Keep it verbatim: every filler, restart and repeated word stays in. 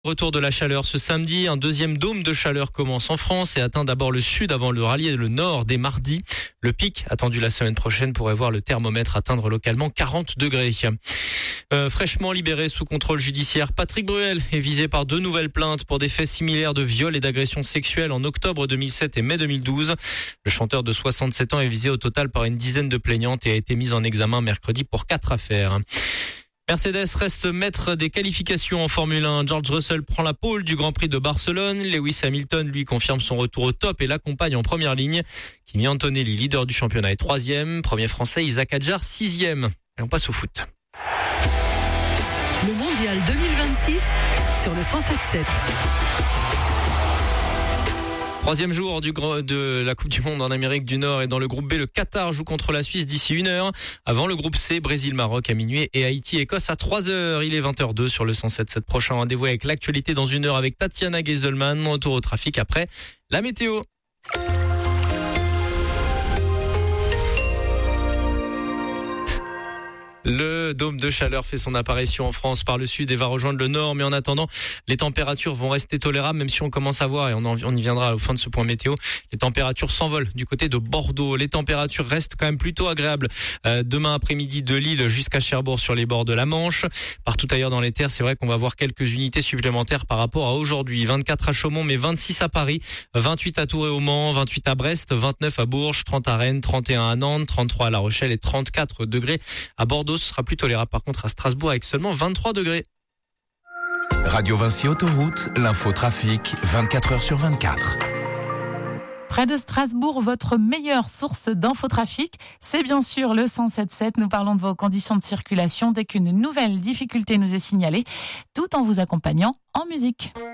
Retour de la chaleur ce samedi, un deuxième dôme de chaleur commence en France et atteint d'abord le sud avant de rallier le nord dès mardi. Le pic attendu la semaine prochaine pourrait voir le thermomètre atteindre localement quarante degrés. Euh, fraîchement libéré sous contrôle judiciaire, Patrick Bruel est visé par deux nouvelles plaintes pour des faits similaires de viol et d'agression sexuelle en octobre deux mille sept et mai deux mille douze. Le chanteur de soixante-sept ans est visé au total par une dizaine de plaignantes et a été mis en examen mercredi pour quatre affaires. Mercedes reste maître des qualifications en Formule un. George Russell prend la pole du Grand Prix de Barcelone. Lewis Hamilton, lui, confirme son retour au top et l'accompagne en première ligne. Kimi Antonelli, leader du championnat, est troisième. Premier français, Isaac Hadjar, sixième. Et on passe au foot. Le mondial deux mille vingt-six sur le cent sept sept. Troisième jour du, de la Coupe du Monde en Amérique du Nord et dans le groupe B, le Qatar joue contre la Suisse d'ici une heure. Avant le groupe C, Brésil-Maroc à minuit et Haïti-Écosse à trois heures. Il est vingt heures deux sur le cent sept sept. Prochain rendez-vous avec l'actualité dans une heure avec Tatiana Geiselman. Retour au trafic après la météo. Le dôme de chaleur fait son apparition en France par le sud et va rejoindre le nord. Mais en attendant, les températures vont rester tolérables, même si on commence à voir, et on, en, on y viendra au fin de ce point météo, les températures s'envolent du côté de Bordeaux. Les températures restent quand même plutôt agréables. Euh, demain après-midi de Lille jusqu'à Cherbourg sur les bords de la Manche. Partout ailleurs dans les terres, c'est vrai qu'on va voir quelques unités supplémentaires par rapport à aujourd'hui. vingt-quatre à Chaumont, mais vingt-six à Paris, vingt-huit à Tours et au Mans, vingt-huit à Brest, vingt-neuf à Bourges, trente à Rennes, trente et un à Nantes, trente-trois à La Rochelle et trente-quatre degrés à Bordeaux. Ce sera plus tolérable par contre à Strasbourg avec seulement vingt-trois degrés. Radio Vinci Autoroute, l'info trafic, vingt-quatre heures sur vingt-quatre. Près de Strasbourg, votre meilleure source d'infotrafic, c'est bien sûr le cent sept sept. Nous parlons de vos conditions de circulation dès qu'une nouvelle difficulté nous est signalée, tout en vous accompagnant en musique.